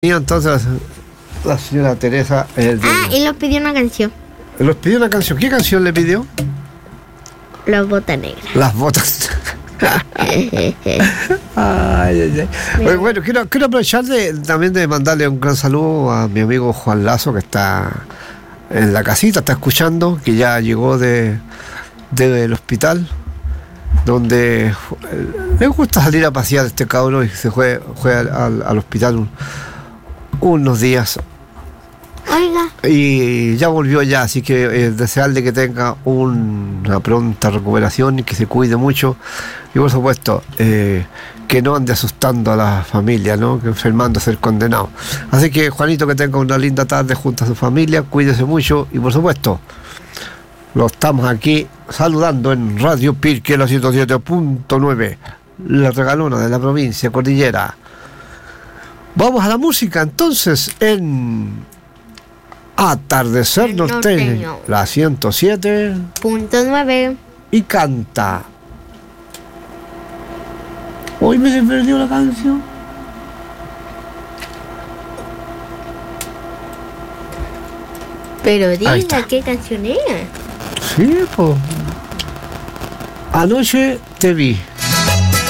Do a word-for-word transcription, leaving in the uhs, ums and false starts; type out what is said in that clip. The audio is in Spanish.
Y entonces la señora Teresa eh, de, Ah, y nos pidió una canción. los pidió una canción. ¿Qué canción le pidió? Las botas negras. Las botas. ay, ay, ay. Bueno, bueno, quiero, quiero aprovechar de, también de mandarle un gran saludo a mi amigo Juan Lazo, que está en la casita, está escuchando, que ya llegó de, de del hospital, donde eh, le gusta salir a pasear este cabrón y se fue, fue al, al, al hospital un, unos días. Oiga. Y ya volvió ya, así que eh, desearle que tenga un, una pronta recuperación y que se cuide mucho. Y por supuesto, eh, que no ande asustando a la familia, ¿no? Que enfermando a ser condenado. Así que, Juanito, que tenga una linda tarde junto a su familia, cuídese mucho y por supuesto, lo estamos aquí saludando en Radio Pirque, la ciento siete punto nueve, la regalona de la provincia Cordillera. Vamos a la música entonces en Atardecer Norteño, Norteño. la ciento siete Punto nueve. y canta. Hoy me se perdió la canción. Pero Ahí diga está. qué canción es. Sí, pues. Anoche te vi.